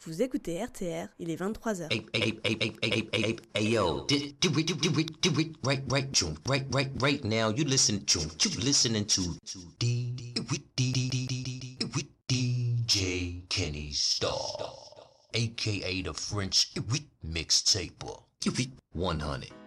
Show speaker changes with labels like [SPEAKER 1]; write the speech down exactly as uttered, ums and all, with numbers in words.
[SPEAKER 1] Vous écoutez R T R, il est vingt-trois heures.
[SPEAKER 2] Hey, hey, hey, hey, hey, hey, hey, hey, yo, do, do it, do it, do it, right, right, June, right, right, right now. You listen to, you listening to D, D, D, D, D, D J Kenny Star, aka the French mixtaper, one hundred.